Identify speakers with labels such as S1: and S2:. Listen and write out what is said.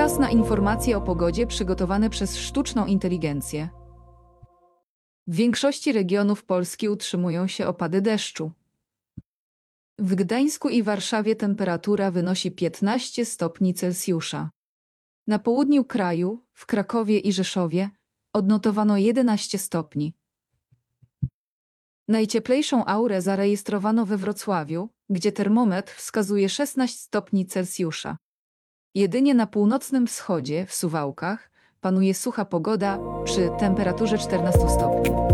S1: Czas na informacje o pogodzie przygotowane przez sztuczną inteligencję. W większości regionów Polski utrzymują się opady deszczu. W Gdańsku i Warszawie temperatura wynosi 15 stopni Celsjusza. Na południu kraju, w Krakowie i Rzeszowie, odnotowano 11 stopni. Najcieplejszą aurę zarejestrowano we Wrocławiu, gdzie termometr wskazuje 16 stopni Celsjusza. Jedynie na północnym wschodzie, w Suwałkach, panuje sucha pogoda przy temperaturze 14 stopni.